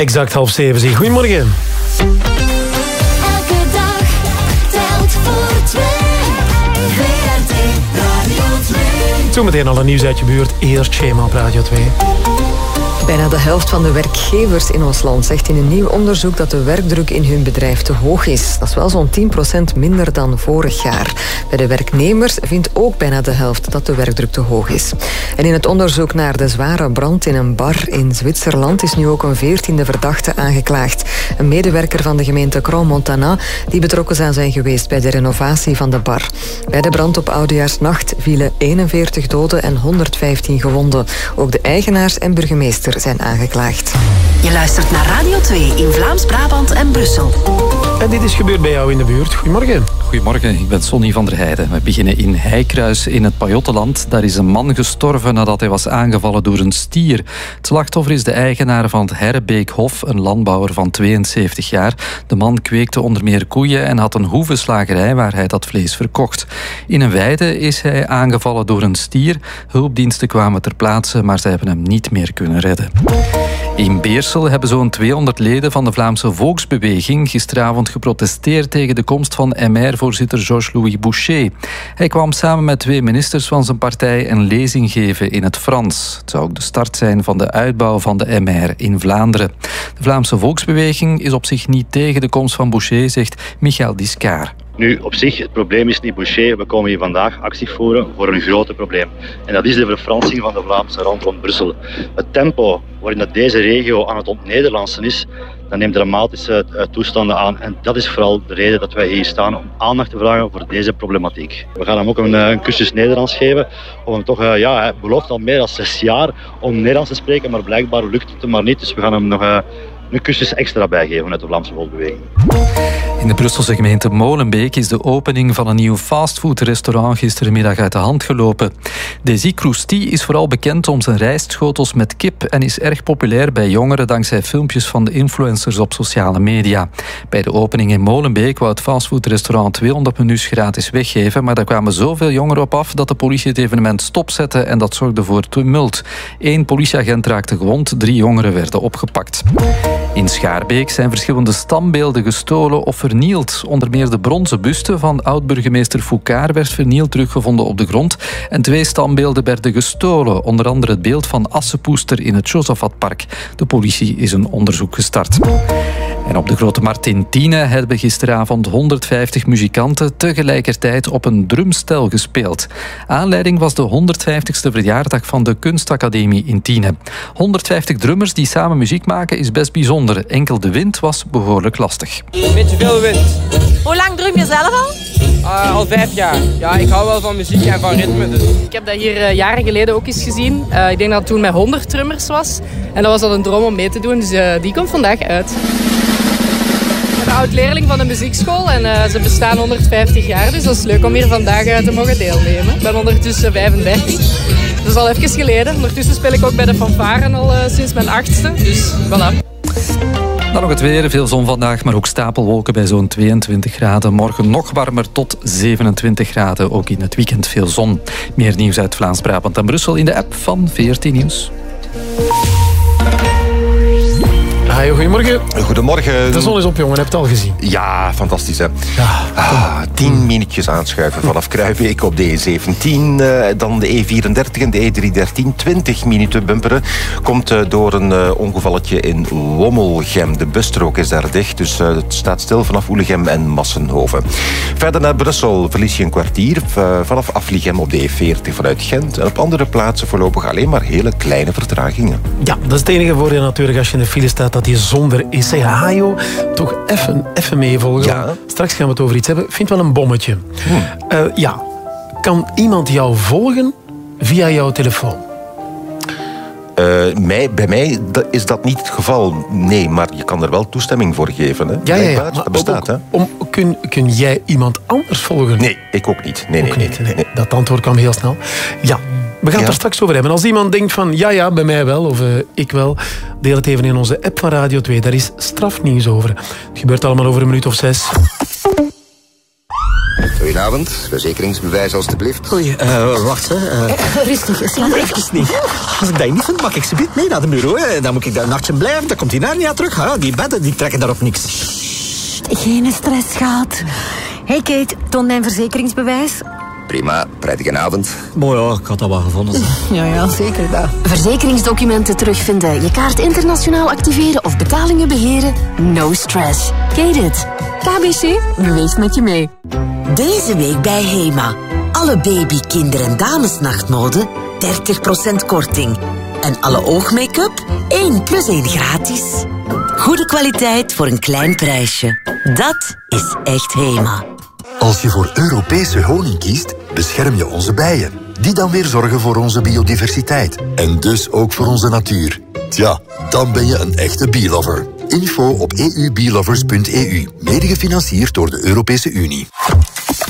Exact 6:30. Goedemorgen. Elke dag telt voor twee. VRT Radio 2. Zometeen al een nieuws uit je buurt. Eerst Schema op Radio 2. Bijna de helft van de werkgevers in ons land zegt in een nieuw onderzoek dat de werkdruk in hun bedrijf te hoog is. Dat is wel zo'n 10% minder dan vorig jaar. Bij de werknemers vindt ook bijna de helft dat de werkdruk te hoog is. En in het onderzoek naar de zware brand in een bar in Zwitserland is nu ook een 14e verdachte aangeklaagd. Een medewerker van de gemeente Crans-Montana die betrokken zou zijn geweest bij de renovatie van de bar. Bij de brand op Oudejaarsnacht vielen 41 doden en 115 gewonden. Ook de eigenaars en burgemeester zijn aangeklaagd. Je luistert naar Radio 2 in Vlaams-Brabant en Brussel. En dit is gebeurd bij jou in de buurt. Goedemorgen. Goedemorgen, ik ben Sonny van der Heijden. We beginnen in Heikruis in het Pajottenland. Daar is een man gestorven nadat hij was aangevallen door een stier. Het slachtoffer is de eigenaar van het Herrebeekhof, een landbouwer van 72 jaar. De man kweekte onder meer koeien en had een hoevenslagerij waar hij dat vlees verkocht. In een weide is hij aangevallen door een stier. Hulpdiensten kwamen ter plaatse, maar ze hebben hem niet meer kunnen redden. In Beersel hebben zo'n 200 leden van de Vlaamse Volksbeweging gisteravond geprotesteerd tegen de komst van MR-voorzitter Georges-Louis Boucher. Hij kwam samen met 2 ministers van zijn partij een lezing geven in het Frans. Het zou ook de start zijn van de uitbouw van de MR in Vlaanderen. De Vlaamse Volksbeweging is op zich niet tegen de komst van Boucher, zegt Michael Discaar. Nu, op zich, het probleem is niet Boucher. We komen hier vandaag actie voeren voor een groot probleem. En dat is de verfransing van de Vlaamse rand rond Brussel. Het tempo waarin dat deze regio aan het ontnederlandsen is, dat neemt dramatische toestanden aan. En dat is vooral de reden dat wij hier staan om aandacht te vragen voor deze problematiek. We gaan hem ook een cursus Nederlands geven. Om hem toch, hij belooft al meer dan 6 jaar om Nederlands te spreken, maar blijkbaar lukt het hem maar niet. Dus we gaan hem nog een cursus extra bijgeven uit de Vlaamse Volksbeweging. In de Brusselse gemeente Molenbeek is de opening van een nieuw fastfoodrestaurant gistermiddag uit de hand gelopen. Desi Crousti is vooral bekend om zijn rijstschotels met kip en is erg populair bij jongeren dankzij filmpjes van de influencers op sociale media. Bij de opening in Molenbeek wou het fastfoodrestaurant 200 menus gratis weggeven, maar daar kwamen zoveel jongeren op af dat de politie het evenement stopzette en dat zorgde voor tumult. 1 politieagent raakte gewond, 3 jongeren werden opgepakt. In Schaarbeek zijn verschillende standbeelden gestolen of vernield. Onder meer de bronzen buste van oud-burgemeester Foucault werd vernield teruggevonden op de grond. En 2 standbeelden werden gestolen. Onder andere het beeld van Assepoester in het Josafatpark. De politie is een onderzoek gestart. En op de Grote Markt in Tiene hebben gisteravond 150 muzikanten tegelijkertijd op een drumstel gespeeld. Aanleiding was de 150ste verjaardag van de Kunstacademie in Tiene. 150 drummers die samen muziek maken is best bijzonder. Enkel de wind was behoorlijk lastig. Een beetje veel wind. Hoe lang drum je zelf al? Al 5 jaar. Ja, ik hou wel van muziek en van ritme. Dus. Ik heb dat hier jaren geleden ook eens gezien. Ik denk dat het toen met 100 drummers was. En dat was al een droom om mee te doen. Dus die komt vandaag uit. Ik ben oud-leerling van de muziekschool en ze bestaan 150 jaar. Dus dat is leuk om hier vandaag te mogen deelnemen. Ik ben ondertussen 35. Dat is al even geleden. Ondertussen speel ik ook bij de fanfaren al sinds mijn 8e. Dus voilà. Dan nog het weer. Veel zon vandaag, maar ook stapelwolken bij zo'n 22 graden. Morgen nog warmer tot 27 graden. Ook in het weekend veel zon. Meer nieuws uit Vlaams-Brabant en Brussel in de app van VRT Nieuws. Hi, goedemorgen. Goedemorgen. De zon is op, jongen. Heb je het al gezien? Ja, fantastisch, hè. Ja, 10 minuutjes aanschuiven vanaf Kruibeek op de E17. Dan de E34 en de E313. 20 minuten bumperen. Komt door een ongevalletje in Wommelgem. De busstrook is daar dicht, dus het staat stil vanaf Oelegem en Massenhoven. Verder naar Brussel verlies je een kwartier vanaf Afligem op de E40 vanuit Gent. En op andere plaatsen voorlopig alleen maar hele kleine vertragingen. Ja, dat is het enige voordeel natuurlijk als je in de file staat, dat die zonder is. Zeg, Hajo, toch even meevolgen. Ja. Straks gaan we het over iets hebben. Ik vind wel een bommetje. Kan iemand jou volgen via jouw telefoon? Bij mij is dat niet het geval. Nee, maar je kan er wel toestemming voor geven. Hè? Ja. Dat bestaat, hè? Kun jij iemand anders volgen? Nee, ik ook niet. Nee. Dat antwoord kwam heel snel. Ja. We gaan het er straks over hebben. Als iemand denkt van ja, bij mij wel, of ik wel, deel het even in onze app van Radio 2. Daar is strafnieuws over. Het gebeurt allemaal over een minuut of 6. Goedenavond, verzekeringsbewijs alstublieft. Oei, wacht hè. Rustig, slaap even niet. Als ik dat niet vind, mag ik ze mee naar de bureau. Hè. Dan moet ik daar een nachtje blijven, dan komt hij daar niet terug. Ha, die bedden die trekken daarop niks. Geen stress, schat. Hey Kate, toon mijn verzekeringsbewijs. Prima, prettige avond. Mooi ja, ik had dat wel gevonden. Ja, zeker dat. Verzekeringsdocumenten terugvinden, je kaart internationaal activeren of betalingen beheren? No stress. Kate it. KBC beweegt met je mee. Deze week bij HEMA. Alle baby, kinder- en damesnachtmode 30% korting. En alle oogmake-up 1 + 1 gratis. Goede kwaliteit voor een klein prijsje. Dat is echt HEMA. Als je voor Europese honing kiest, bescherm je onze bijen. Die dan weer zorgen voor onze biodiversiteit. En dus ook voor onze natuur. Tja, dan ben je een echte bee-lover. Info op eubeelovers.eu. Mede gefinancierd door de Europese Unie.